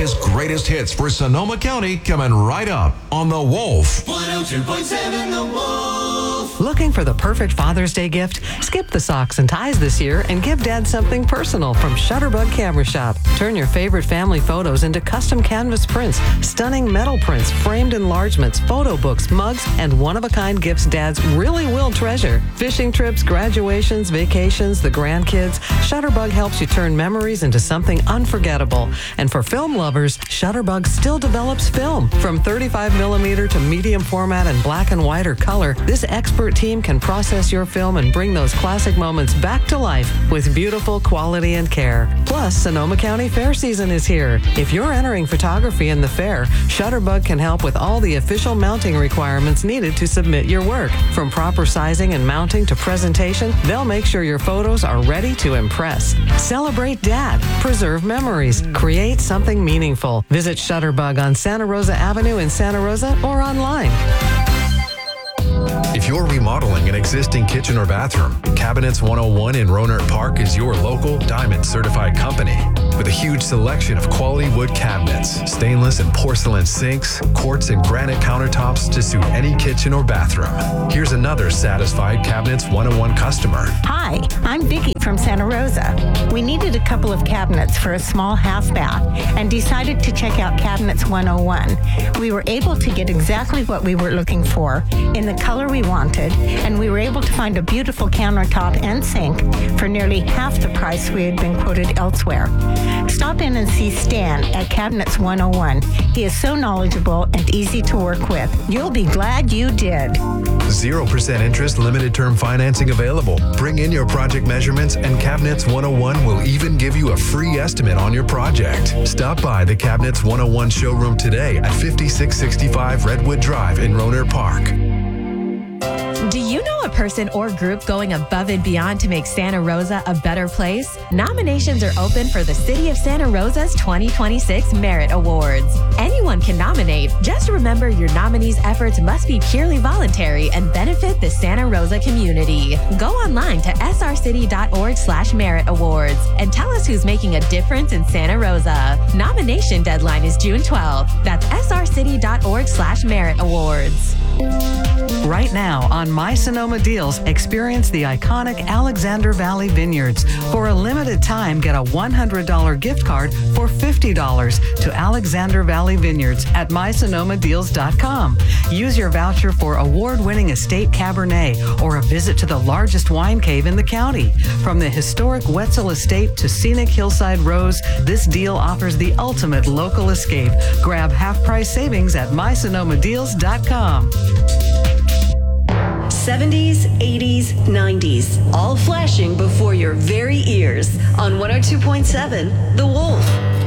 America's greatest hits for Sonoma County coming right up on The Wolf. 102.7 The Wolf. Looking for the perfect Father's Day gift? Skip the socks and ties this year and give Dad something personal from Shutterbug Camera Shop. Turn your favorite family photos into custom canvas prints, stunning metal prints, framed enlargements, photo books, mugs, and one-of-a-kind gifts Dads really will treasure. Fishing trips, graduations, vacations, the grandkids, Shutterbug helps you turn memories into something unforgettable. And for film lovers, Shutterbug still develops film. From 35 millimeter to medium format and black and white or color, this expert team can process your film and bring those classic moments back to life with beautiful quality and care. Plus, Sonoma County Fair season is here. If you're entering photography in the fair, Shutterbug can help with all the official mounting requirements needed to submit your work. From proper sizing and mounting to presentation, they'll make sure your photos are ready to impress. Celebrate Dad, preserve memories, create something meaningful. Visit Shutterbug on Santa Rosa Avenue in Santa Rosa or online. If you're remodeling an existing kitchen or bathroom, Cabinets 101 in Rohnert Park is your local Diamond certified company. With a huge selection of quality wood cabinets, stainless and porcelain sinks, quartz and granite countertops to suit any kitchen or bathroom. Here's another satisfied Cabinets 101 customer. Hi, I'm Vicki from Santa Rosa. We needed a couple of cabinets for a small half bath and decided to check out Cabinets 101. We were able to get exactly what we were looking for in the color we wanted, and we were able to find a beautiful countertop and sink for nearly half the price we had been quoted elsewhere. Stop in and see Stan at Cabinets 101. He is so knowledgeable and easy to work with. You'll be glad you did. 0% interest, limited term financing available. Bring in your project measurements and Cabinets 101 will even give you a free estimate on your project. Stop by the Cabinets 101 showroom today at 5665 Redwood Drive in Rohnert Park. Do you know a person or group going above and beyond to make Santa Rosa a better place? Nominations are open for the City of Santa Rosa's 2026 Merit Awards. Anyone can nominate. Just remember your nominees' efforts must be purely voluntary and benefit the Santa Rosa community. Go online to srcity.org/merit awards and tell us who's making a difference in Santa Rosa. Nomination deadline is June 12th. That's srcity.org/merit awards. Right now on My Sonoma Deals, experience the iconic Alexander Valley Vineyards. For a limited time, get a $100 gift card for $50 to Alexander Valley Vineyards at mysonomadeals.com. Use your voucher for award-winning estate Cabernet or a visit to the largest wine cave in the county. From the historic Wetzel Estate to scenic Hillside Rose, this deal offers the ultimate local escape. Grab half-price savings at mysonomadeals.com. 70s, 80s, 90s, all flashing before your very ears on 102.7 The Wolf.